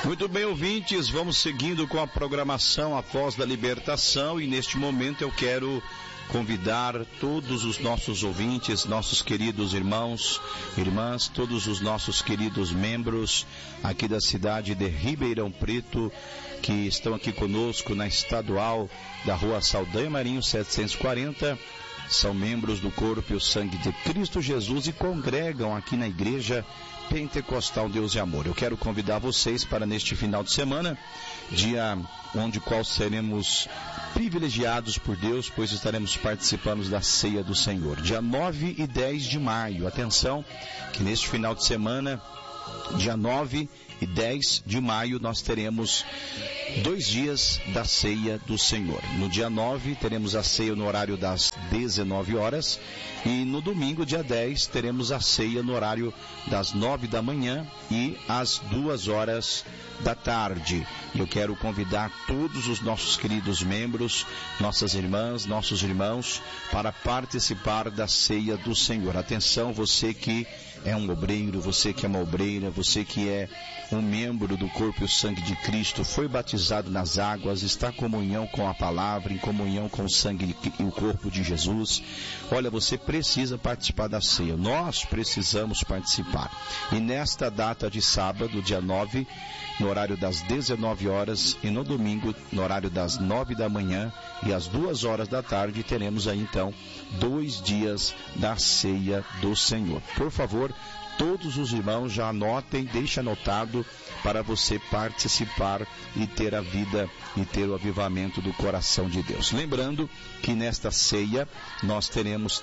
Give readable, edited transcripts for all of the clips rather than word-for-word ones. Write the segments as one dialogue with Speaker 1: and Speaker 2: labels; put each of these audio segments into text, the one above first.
Speaker 1: Muito bem, ouvintes, vamos seguindo com a programação A Voz da Libertação, e neste momento eu quero convidar todos os nossos ouvintes, nossos queridos irmãos, irmãs, todos os nossos queridos membros aqui da cidade de Ribeirão Preto, que estão aqui conosco na estadual da Rua Saldanha Marinho 740, são membros do corpo e o sangue de Cristo Jesus e congregam aqui na igreja Pentecostal Deus e Amor. Eu quero convidar vocês para neste final de semana, dia onde qual seremos privilegiados por Deus, pois estaremos participando da ceia do Senhor. Dia 9 e 10 de maio. Atenção, que neste final de semana, dia 9 e 10 de maio, nós teremos 2 dias da ceia do Senhor. No dia 9, teremos a ceia no horário das 19 horas. E no domingo, dia 10, teremos a ceia no horário das 9 da manhã e às 2 horas da tarde. Eu quero convidar todos os nossos queridos membros, nossas irmãs, nossos irmãos, para participar da ceia do Senhor. Atenção, você que é um obreiro, você que é uma obreira, você que é um membro do corpo e o sangue de Cristo, foi batizado nas águas, está em comunhão com a palavra, em comunhão com o sangue e o corpo de Jesus. Olha, você precisa participar da ceia. Nós precisamos participar. E nesta data de sábado, dia 9, no horário das 19 horas, e no domingo, no horário das 9 da manhã e às 2 horas da tarde, teremos aí então 2 dias da ceia do Senhor. Por favor, todos os irmãos já anotem, deixe anotado para você participar e ter a vida e ter o avivamento do coração de Deus. Lembrando que nesta ceia nós teremos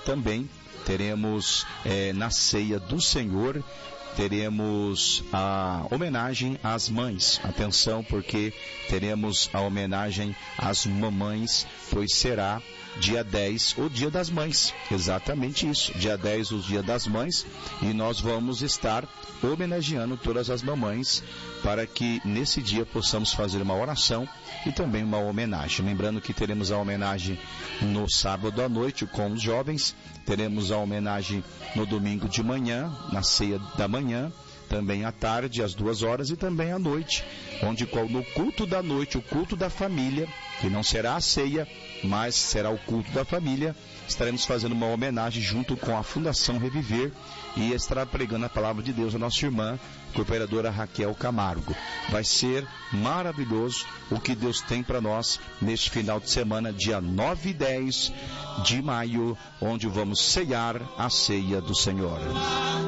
Speaker 1: na ceia do Senhor, teremos a homenagem às mães. Atenção, porque teremos a homenagem às mamães, pois será dia 10, o dia das mães. Exatamente isso, dia 10, o dia das mães, e nós vamos estar homenageando todas as mamães, para que nesse dia possamos fazer uma oração e também uma homenagem. Lembrando que teremos a homenagem no sábado à noite com os jovens, teremos a homenagem no domingo de manhã, na ceia da manhã, também à tarde, às 2 horas, e também à noite, onde no culto da noite, o culto da família, que não será a ceia, mas será o culto da família, estaremos fazendo uma homenagem junto com a Fundação Reviver, e estará pregando a palavra de Deus a nossa irmã, cooperadora Raquel Camargo. Vai ser maravilhoso o que Deus tem para nós neste final de semana, dia 9 e 10 de maio, onde vamos ceiar a ceia do Senhor.